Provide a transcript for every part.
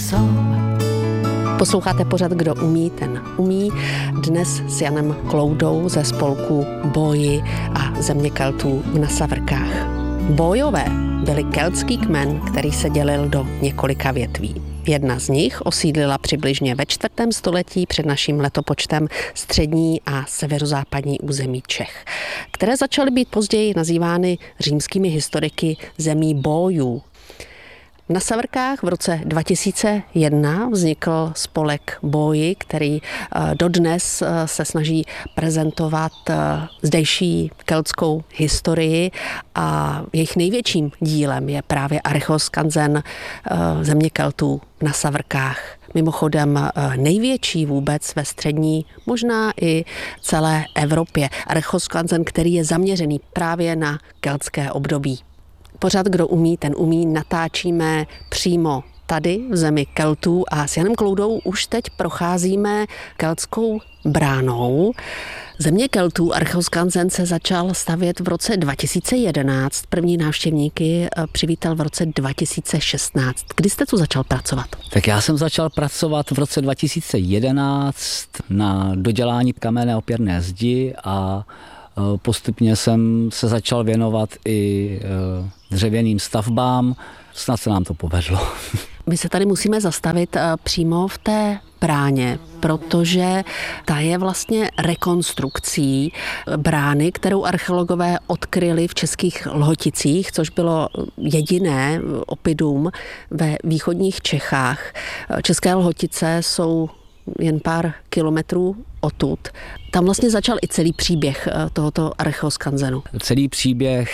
jsou. Posloucháte pořad Kdo umí, ten umí. Dnes s Janem Kloudou ze spolku Boji a země Keltů v Nasavrkách. Bojové byli keltský kmen, který se dělil do několika větví. Jedna z nich osídlila přibližně ve 4. století před naším letopočtem střední a severozápadní území Čech, které začaly být později nazývány římskými historiky zemí bojů. V Nasavrkách v roce 2001 vznikl spolek Boji, který dodnes se snaží prezentovat zdejší keltskou historii a jejich největším dílem je právě archeoskanzen země Keltů v Nasavrkách. Mimochodem největší vůbec ve střední, možná i celé Evropě. Archeoskanzen, který je zaměřený právě na keltské období. Pořad Kdo umí, ten umí natáčíme přímo tady v zemi Keltů a s Janem Kloudou už teď procházíme keltskou bránou. Země Keltů archeoskanzen se začal stavět v roce 2011. První návštěvníky přivítal v roce 2016. Kdy jste tu začal pracovat? Tak já jsem začal pracovat v roce 2011 na dodělání kamenné opěrné zdi a postupně jsem se začal věnovat i dřevěným stavbám. Snad se nám to povedlo. My se tady musíme zastavit přímo v té bráně, protože ta je vlastně rekonstrukcí brány, kterou archeologové odkryli v Českých Lhoticích, což bylo jediné oppidum ve východních Čechách. České Lhotice jsou jen pár kilometrů odtud. Tam vlastně začal i celý příběh tohoto archeoskanzenu. Celý příběh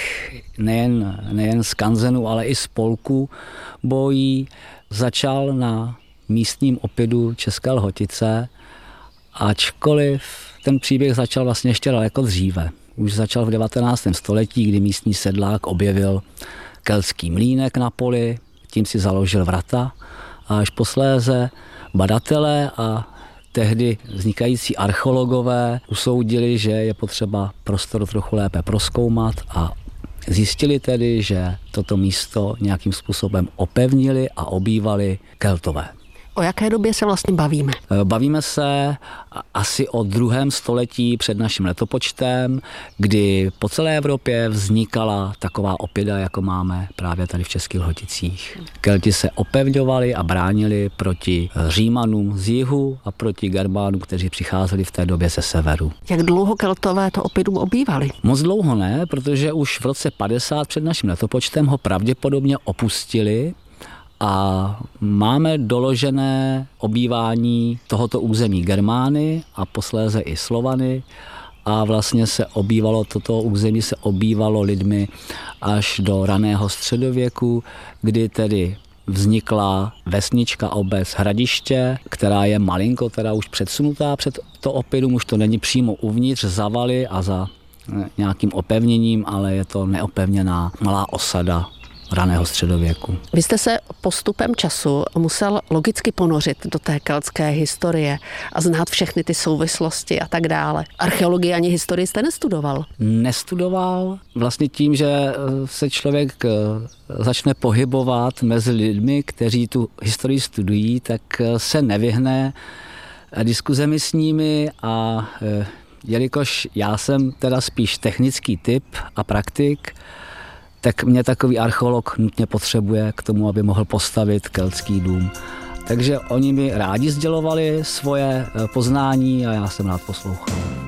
nejen skanzenu, ale i spolku Bojí začal na místním oppidu České Lhotice, ačkoliv ten příběh začal vlastně ještě daleko dříve. Už začal v 19. století, kdy místní sedlák objevil keltský mlýnek na poli, tím si založil vrata a až posléze badatelé a tehdy vznikající archeologové usoudili, že je potřeba prostor trochu lépe prozkoumat a zjistili tedy, že toto místo nějakým způsobem opevnili a obývali Keltové. O jaké době se vlastně bavíme? Bavíme se asi o 2. století před naším letopočtem, kdy po celé Evropě vznikala taková oppida, jako máme právě tady v Českých Lhoticích. Kelti se opevňovali a bránili proti Římanům z jihu a proti Germánům, kteří přicházeli v té době ze severu. Jak dlouho Keltové to oppidum obývali? Moc dlouho ne, protože už v roce 50 před naším letopočtem ho pravděpodobně opustili. A máme doložené obývání tohoto území Germány a posléze i Slovany a vlastně toto území se obývalo lidmi až do raného středověku, kdy tedy vznikla vesnička, obec Hradiště, která je malinko teda už předsunutá před to oppidum, už to není přímo uvnitř za valy a za nějakým opevněním, ale je to neopevněná malá osada raného středověku. Vy jste se postupem času musel logicky ponořit do té keltské historie a znát všechny ty souvislosti a tak dále. Archeologii ani historii jste nestudoval? Nestudoval. Vlastně tím, že se člověk začne pohybovat mezi lidmi, kteří tu historii studují, tak se nevyhne diskuzemi s nimi a jelikož já jsem teda spíš technický typ a praktik, tak mě takový archeolog nutně potřebuje k tomu, aby mohl postavit keltský dům. Takže oni mi rádi sdělovali svoje poznání a já jsem rád poslouchal.